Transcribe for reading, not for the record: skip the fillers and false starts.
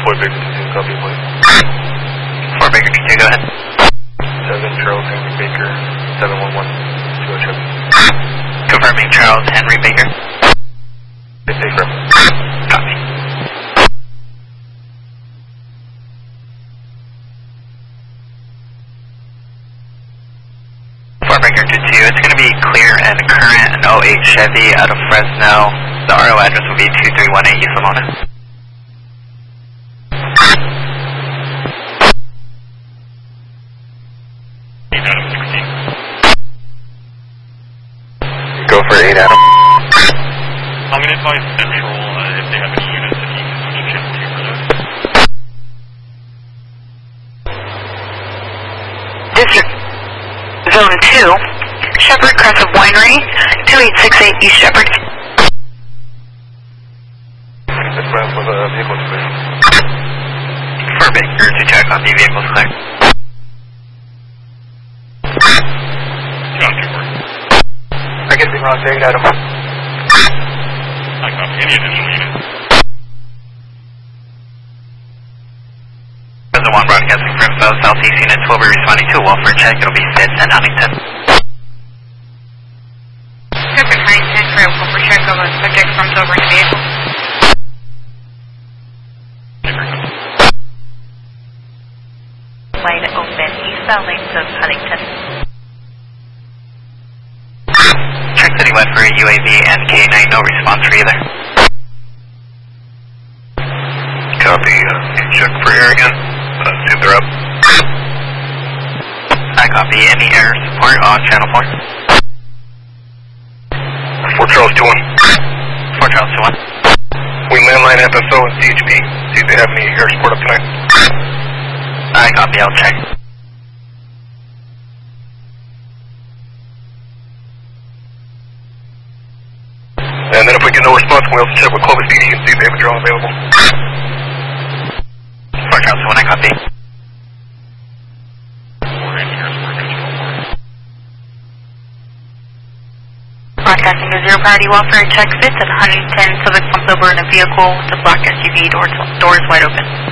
Fort Baker 2, copy, please. Fort Baker 2, go ahead. 7 Charles Henry Baker, 711, 207. Confirming Charles Henry Baker. Yes, sir. Copy. Fort Baker 2, it's going to be clear and current, an 08 Chevy out of Fresno. The RO address will be 2318 East Lamona. Go for 8, Adam. I'm going to advise Central if they have any units that you can switch channel 2 for those. District Zone 2, Shepherd Crescent Winery, 2868 East Shepherd. This round for the vehicles, please. Fort Baker to check on the vehicles clear. John 2-4. I get the wrong date, Adam. I copy. Any additional units? President 1 broadcasting from Southeast Units will be responding to a welfare check. It'll be Fitz and Huntington. Pacific 910 for a welfare check of a subject from sobering vehicle. Lane open, eastbound lanes of Huntington. Check City went for a UAV and K9, no response for either. Copy. Check for air again. See if they're up. I copy. Any air support on channel 4? Fort Charles 2-1. Fort Charles 2-1. We landline FSO and CHP. See if they have any air support up tonight. I copy. I'll check. And then if we get no response, we also check with Clovis PD and see if they have a drone available. Fort Charles 2-1, I copy. Or any air support control 4. Broadcasting a zero priority welfare check Fitz and Huntington Civic pumps over in a vehicle with a black SUV, doors wide open.